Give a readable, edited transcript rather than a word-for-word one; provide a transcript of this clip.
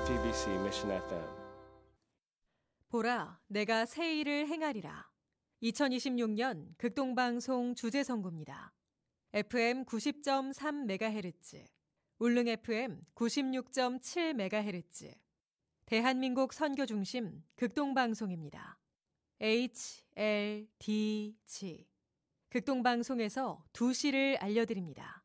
FEBC Mission FM. 보라, 내가 새 일을 행하리라. 2026년 극동방송 주제선구입니다. FM 90.3MHz, 울릉 FM 96.7MHz, 대한민국 선교중심 극동방송입니다. HLDG. 극동방송에서 2시를 알려드립니다.